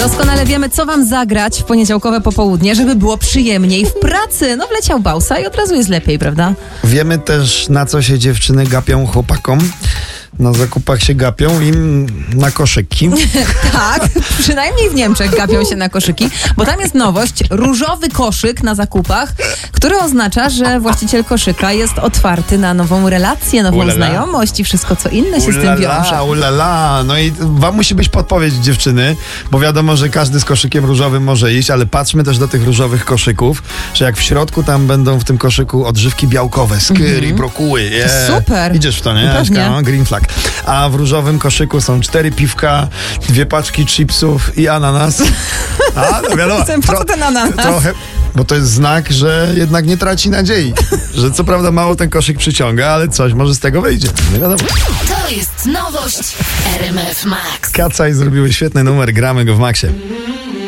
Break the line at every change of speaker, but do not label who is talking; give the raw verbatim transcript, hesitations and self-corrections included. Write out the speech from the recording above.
Doskonale wiemy, co wam zagrać w poniedziałkowe popołudnie, żeby było przyjemniej w pracy. No wleciał Bausa i od razu jest lepiej, prawda?
Wiemy też, na co się dziewczyny gapią chłopakom. Na zakupach się gapią im na koszyki.
Tak, przynajmniej w Niemczech gapią się na koszyki, bo tam jest nowość, różowy koszyk na zakupach, który oznacza, że właściciel koszyka jest otwarty na nową relację, nową
Ulala.
znajomość i wszystko, co inne się z tym wiąże.
Ulala, no i wam musi być podpowiedź, dziewczyny, bo wiadomo, że każdy z koszykiem różowym może iść, ale patrzmy też do tych różowych koszyków, że jak w środku tam będą w tym koszyku odżywki białkowe, skyr i brokuły. Yeah.
Super.
Idziesz w to, nie?
Pewnie.
No, green flag. A w różowym koszyku są cztery piwka, dwie paczki chipsów i ananas. A, no wiadomo.
Po co ten ananas?
Trochę, bo to jest znak, że jednak nie traci nadziei. Że co prawda mało ten koszyk przyciąga, ale coś może z tego wyjdzie. Nie wiadomo.
To jest nowość w R M F Max.
Kacaj zrobiły świetny numer, gramy go w Maxie.